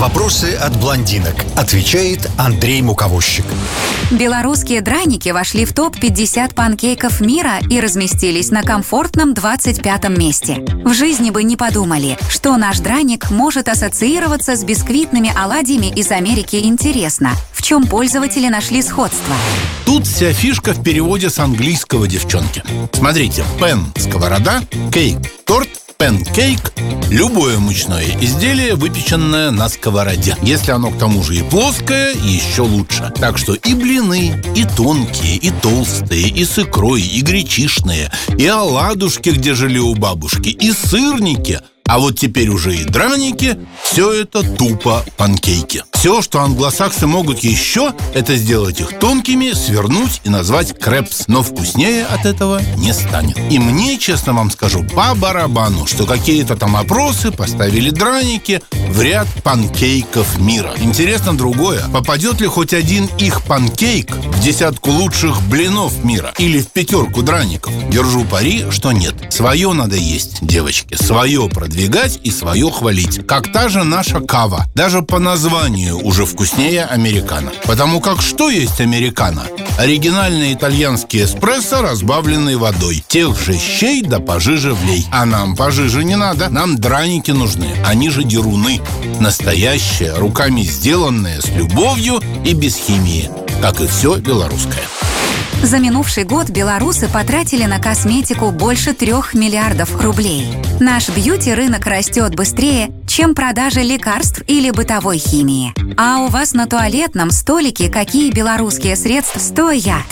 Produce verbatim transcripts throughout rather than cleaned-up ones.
Вопросы от блондинок. Отвечает Андрей Муковозчик. Белорусские драники вошли в топ пятьдесят панкейков мира и разместились на комфортном двадцать пятом месте. В жизни бы не подумали, что наш драник может ассоциироваться с бисквитными оладьями из Америки. Интересно, в чем пользователи нашли сходство? Тут вся фишка в переводе с английского, девчонки. Смотрите, пен – сковорода, кейк – торт, панкейк – любое мучное изделие, выпеченное на сковороде. Если оно к тому же и плоское, еще лучше. Так что и блины, и тонкие, и толстые, и с икрой, и гречишные, и оладушки, где жили у бабушки, и сырники, а вот теперь уже и драники – все это тупо панкейки. Все, что англосаксы могут еще, это сделать их тонкими, свернуть и назвать крепс. Но вкуснее от этого не станет. И мне, честно вам скажу, по барабану, что какие-то там опросы поставили драники в ряд панкейков мира. Интересно другое. Попадет ли хоть один их панкейк в десятку лучших блинов мира? Или в пятерку драников? Держу пари, что нет. Свое надо есть, девочки. Свое продвигать и свое хвалить. Как та же наша кава. Даже по названию уже вкуснее американо. Потому как что есть американо? Оригинальный итальянский эспрессо, разбавленный водой. Тех же щей да пожиже влей. А нам пожиже не надо. Нам драники нужны. Они же деруны. Настоящие, руками сделанные, с любовью и без химии. Как и все белорусское. За минувший год белорусы потратили на косметику больше трех миллиардов рублей. Наш бьюти-рынок растет быстрее, чем продажи лекарств или бытовой химии. А у вас на туалетном столике какие белорусские средства стоят?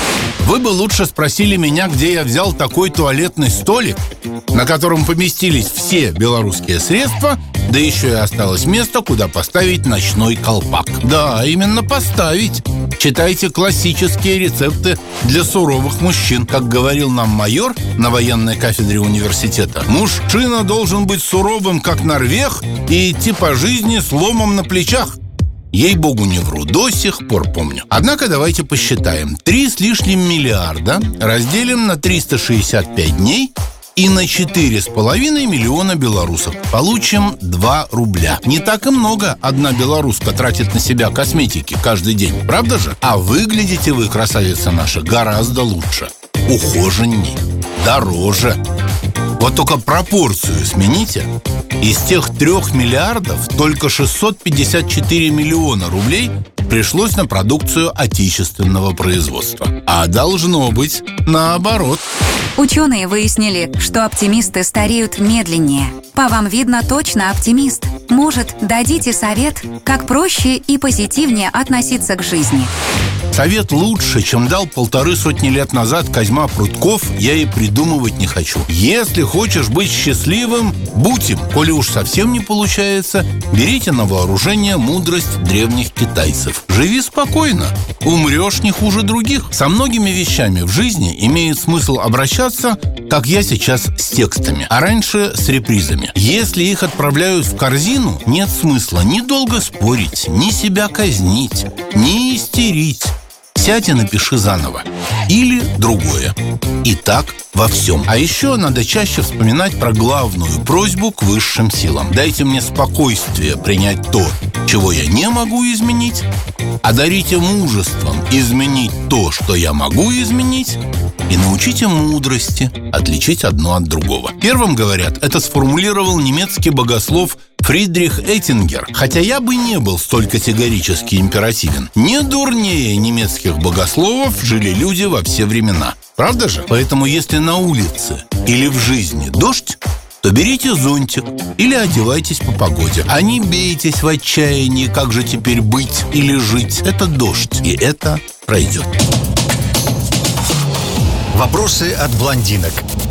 Вы бы лучше спросили меня, где я взял такой туалетный столик, на котором поместились все белорусские средства, да еще и осталось место, куда поставить ночной колпак. Да, именно поставить. Читайте классические рецепты для суровых мужчин. Как говорил нам майор на военной кафедре университета, мужчина должен быть суровым, как норвег, и идти по жизни с ломом на плечах. Ей-богу, не вру, до сих пор помню. Однако давайте посчитаем. Три с лишним миллиарда разделим на триста шестьдесят пять дней и на четыре с половиной миллиона белорусов. Получим два рубля. Не так и много одна белоруска тратит на себя косметики каждый день, правда же? А выглядите вы, красавица наша, гораздо лучше, ухоженней, дороже. Вот только пропорцию смените. Из тех трех миллиардов только шестьсот пятьдесят четыре миллиона рублей пришлось на продукцию отечественного производства. А должно быть наоборот. Ученые выяснили, что оптимисты стареют медленнее. По вам видно точно оптимист. Может, дадите совет, как проще и позитивнее относиться к жизни? Совет лучше, чем дал полторы сотни лет назад Козьма Прутков, я и придумывать не хочу. Если хочешь быть счастливым, будь им. Коли уж совсем не получается, берите на вооружение мудрость древних китайцев. Живи спокойно, умрешь не хуже других. Со многими вещами в жизни имеет смысл обращаться, как я сейчас, с текстами, а раньше с репризами. Если их отправляют в корзину, нет смысла ни долго спорить, ни себя казнить, ни истерить. Сядь и напиши заново. Или другое. И так во всем. А еще надо чаще вспоминать про главную просьбу к высшим силам. Дайте мне спокойствие принять то, чего я не могу изменить, а дарите мужеством изменить то, что я могу изменить, и научите мудрости отличить одно от другого. Первым, говорят, это сформулировал немецкий богослов Фридрих Эттингер. Хотя я бы не был столь категорически императивен. Не дурнее немецких богословов жили люди во все времена. Правда же? Поэтому если на улице или в жизни дождь, то берите зонтик или одевайтесь по погоде. А не бейтесь в отчаянии, как же теперь быть или жить. Это дождь, и это пройдет. Вопросы от блондинок.